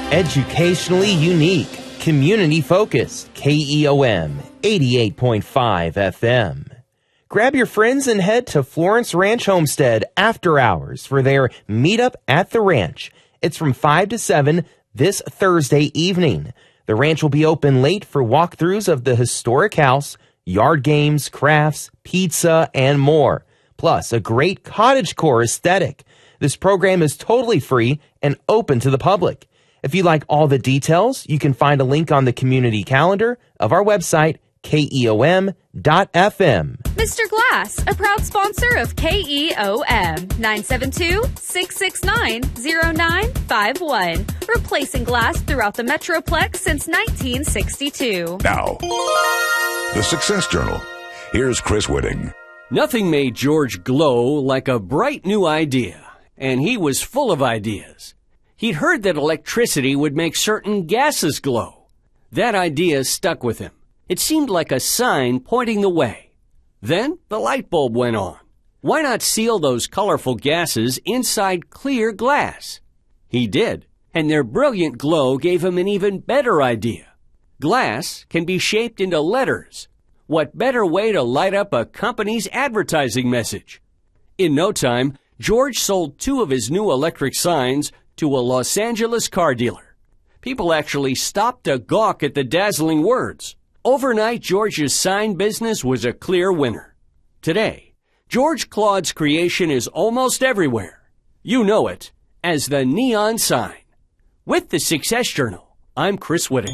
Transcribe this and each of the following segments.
Educationally unique, community-focused, KEOM 88.5 FM. Grab your friends and head to Florence Ranch Homestead after hours for their Meetup at the Ranch. It's from 5 to 7 this Thursday evening. The ranch will be open late for walkthroughs of the historic house, yard games, crafts, pizza, and more. Plus, a great cottagecore aesthetic. This program is totally free and open to the public. If you like all the details, you can find a link on the community calendar of our website, KEOM.FM. Mr. Glass, a proud sponsor of KEOM, 972-669-0951, replacing glass throughout the Metroplex since 1962. Now, the Success Journal. Here's Chris Whitting. Nothing made George glow like a bright new idea, and he was full of ideas. He'd heard that electricity would make certain gases glow. That idea stuck with him. It seemed like a sign pointing the way. Then the light bulb went on. Why not seal those colorful gases inside clear glass? He did, and their brilliant glow gave him an even better idea. Glass can be shaped into letters. What better way to light up a company's advertising message? In no time, George sold 2 of his new electric signs to a Los Angeles car dealer. People actually stopped to gawk at the dazzling words. Overnight, George's sign business was a clear winner. Today, George Claude's creation is almost everywhere. You know it as the neon sign. With the Success Journal, I'm Chris Whitting.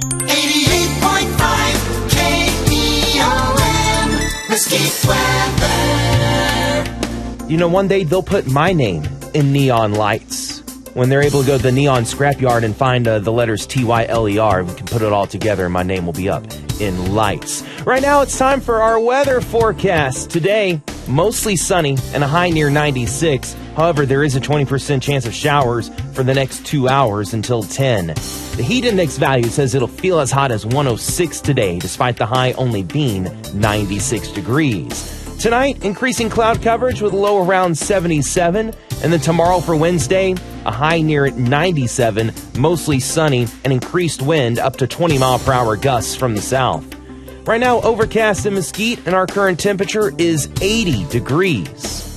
88.5 KEOM, Mesquite Weather. You know, one day they'll put my name in neon lights. When they're able to go to the neon scrapyard and find the letters TYLER, we can put it all together and my name will be up in lights. Right now it's time for our weather forecast. Today, mostly sunny and a high near 96. However, there is a 20% chance of showers for the next 2 hours until 10. The heat index value says it'll feel as hot as 106 today, despite the high only being 96 degrees. Tonight, increasing cloud coverage with a low around 77. And then tomorrow for Wednesday, a high near 97, mostly sunny, and increased wind up to 20-mile-per-hour gusts from the south. Right now, overcast in Mesquite, and our current temperature is 80 degrees.